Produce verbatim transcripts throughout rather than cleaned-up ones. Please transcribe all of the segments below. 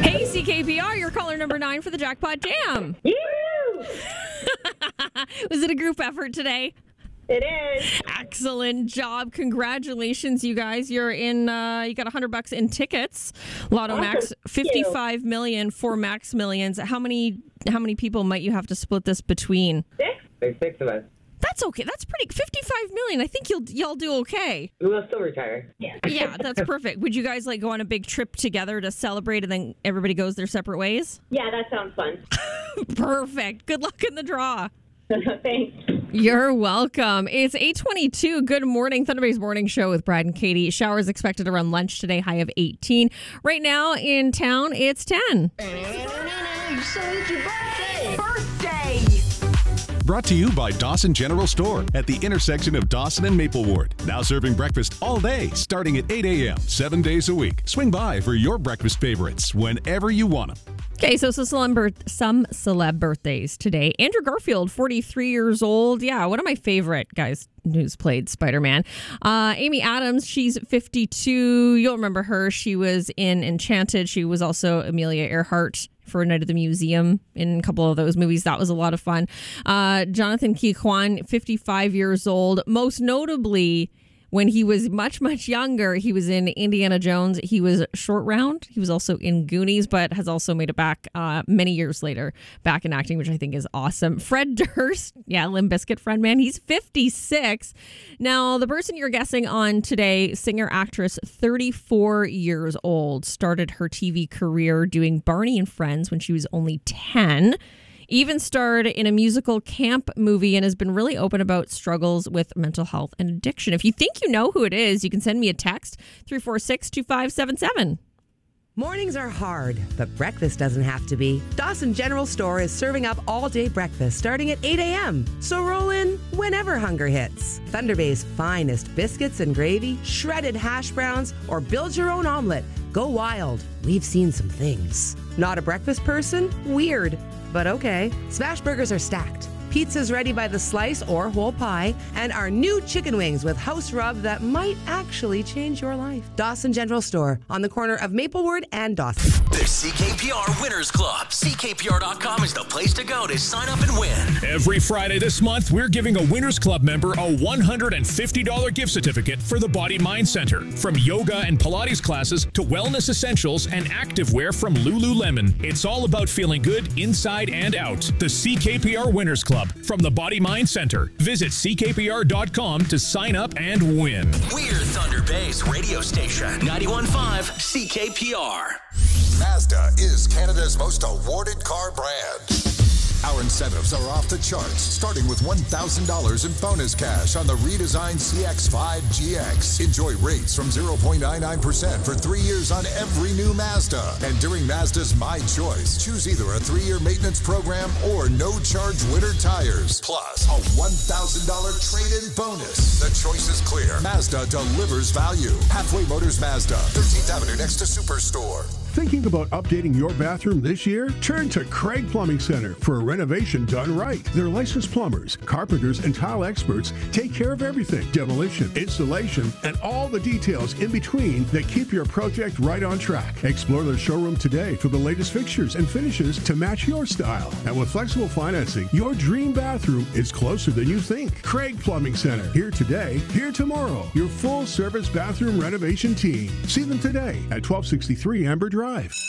Hey, C K P R, you're caller number nine for the Jackpot Jam. Was it a group effort today? It is. Excellent job. Congratulations, you guys. You're in, uh, you got one hundred bucks in tickets. Lotto Awesome. Max, fifty-five million for Max Millions. How many, how many people might you have to split this between? Six? There's six of us. That's okay. That's pretty, fifty-five million. I think you'll, y'all do okay. We will still retire. Yeah. Yeah, that's perfect. Would you guys like go on a big trip together to celebrate and then everybody goes their separate ways? Yeah, that sounds fun. Perfect. Good luck in the draw. Thanks. You're welcome. It's eight twenty-two. Good morning. Thunder Bay's morning show with Brad and Katie. Showers expected around lunch today, high of eighteen. Right now in town, it's ten. So it's your birthday. Birthday. Brought to you by Dawson General Store at the intersection of Dawson and Mapleward. Now serving breakfast all day, starting at eight a.m., seven days a week. Swing by for your breakfast favorites whenever you want them. Okay, so, so celeb, some celeb birthdays today. Andrew Garfield, forty-three years old. Yeah, one of my favorite guys who's played Spider-Man. Uh, Amy Adams, she's fifty-two. You'll remember her. She was in Enchanted. She was also Amelia Earhart for Night at the Museum in a couple of those movies. That was a lot of fun. Uh, Jonathan Ke Quan, fifty-five years old. Most notably, when he was much, much younger, he was in Indiana Jones. He was Short Round. He was also in Goonies, but has also made it back uh, many years later, back in acting, which I think is awesome. Fred Durst, yeah, Limp Bizkit friend, man. He's fifty-six. Now, the person you're guessing on today, singer-actress, thirty-four years old, started her T V career doing Barney and Friends when she was only ten. Even starred in a musical camp movie and has been really open about struggles with mental health and addiction. If you think you know who it is, you can send me a text, three four six, two five seven seven. Mornings are hard, but breakfast doesn't have to be. Dawson General Store is serving up all-day breakfast starting at eight a.m. So roll in whenever hunger hits. Thunder Bay's finest biscuits and gravy, shredded hash browns, or build your own omelet. Go wild. We've seen some things. Not a breakfast person? Weird. But okay. Smash burgers are stacked. Pizza's ready by the slice or whole pie, and our new chicken wings with house rub that might actually change your life. Dawson General Store on the corner of Mapleward and Dawson. The C K P R Winners Club. C K P R dot com is the place to go to sign up and win. Every Friday this month, we're giving a Winners Club member a one hundred fifty dollars gift certificate for the Body Mind Center. From yoga and Pilates classes to wellness essentials and activewear from Lululemon. It's all about feeling good inside and out. The C K P R Winners Club from the Body Mind Center. Visit C K P R dot com to sign up and win. We're Thunder Bay's radio station. ninety-one point five C K P R. Mazda is Canada's most awarded car brand. Our incentives are off the charts, starting with one thousand dollars in bonus cash on the redesigned C X five G X. Enjoy rates from zero point nine nine percent for three years on every new Mazda. And during Mazda's My Choice, choose either a three-year maintenance program or no-charge winter tires. Plus, a one thousand dollars trade-in bonus. The choice is clear. Mazda delivers value. Halfway Motors Mazda, thirteenth Avenue next to Superstore. Thinking about updating your bathroom this year? Turn to Craig Plumbing Center for a renovation done right. Their licensed plumbers, carpenters, and tile experts take care of everything. Demolition, installation, and all the details in between that keep your project right on track. Explore their showroom today for the latest fixtures and finishes to match your style. And with flexible financing, your dream bathroom is closer than you think. Craig Plumbing Center. Here today, here tomorrow. Your full-service bathroom renovation team. See them today at twelve sixty-three Amber Drive.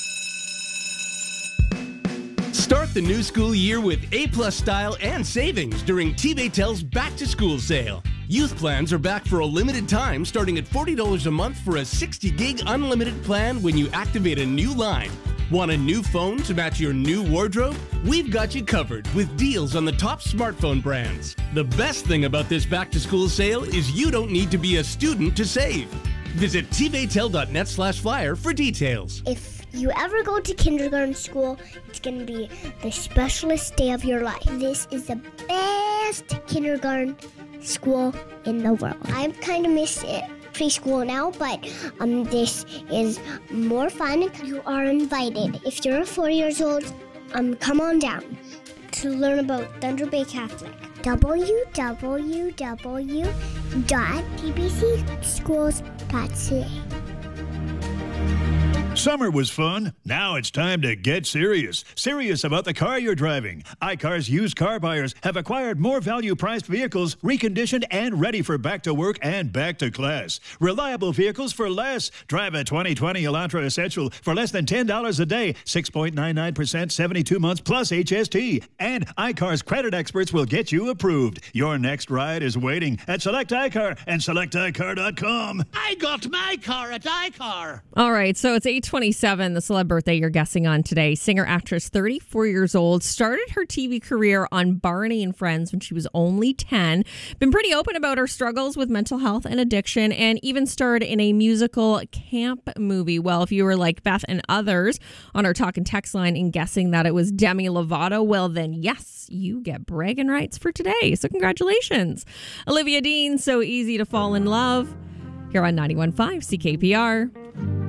Start the new school year with A-plus style and savings during T-Baytel's back-to-school sale. Youth plans are back for a limited time, starting at forty dollars a month for a sixty gig unlimited plan when you activate a new line. Want a new phone to match your new wardrobe? We've got you covered with deals on the top smartphone brands. The best thing about this back-to-school sale is you don't need to be a student to save. Visit T Baytel dot net slash flyer for details. If you ever go to kindergarten school, it's going to be the specialist day of your life. This is the best kindergarten school in the world. I kind of miss it. Preschool now, but um, this is more fun. You are invited. If you're four years old, um, come on down to learn about Thunder Bay Catholic. w w w dot t b c schools dot c a Summer was fun. Now it's time to get serious. Serious about the car you're driving. iCar's used car buyers have acquired more value-priced vehicles, reconditioned and ready for back to work and back to class. Reliable vehicles for less. Drive a twenty twenty Elantra Essential for less than ten dollars a day, six point nine nine percent, seventy-two months plus H S T. And iCar's credit experts will get you approved. Your next ride is waiting at Select iCar and select i car dot com. I got my car at iCar. All right, so it's eight twenty-seven, the celeb birthday you're guessing on today. Singer-actress, thirty-four years old, started her T V career on Barney and Friends when she was only ten. Been pretty open about her struggles with mental health and addiction, and even starred in a musical camp movie. Well, if you were like Beth and others on our talk and text line and guessing that it was Demi Lovato, well then yes, you get bragging rights for today. So congratulations. Olivia Dean, So Easy to Fall in Love, here on ninety-one point five C K P R.